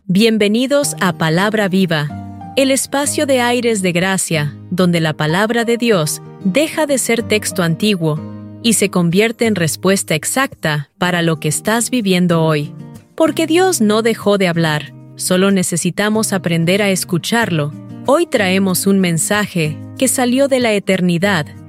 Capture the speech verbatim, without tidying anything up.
Bienvenidos a Palabra Viva, el espacio de aires de gracia, donde la palabra de Dios deja de ser texto antiguo y se convierte en respuesta exacta para lo que estás viviendo hoy. Porque Dios no dejó de hablar, solo necesitamos aprender a escucharlo. Hoy traemos un mensaje que salió de la eternidad